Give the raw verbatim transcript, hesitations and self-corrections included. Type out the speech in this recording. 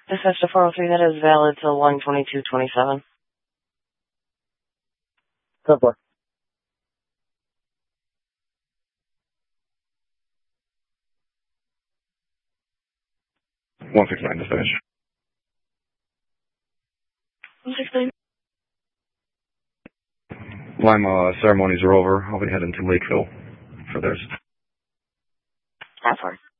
Dispatch to four oh three, that is valid till one twenty-two twenty-seven. ten four. one sixty-nine dispatch. one sixty-nine. Lima uh, ceremonies are over. I'll be heading to Lakeville for theirs. That far.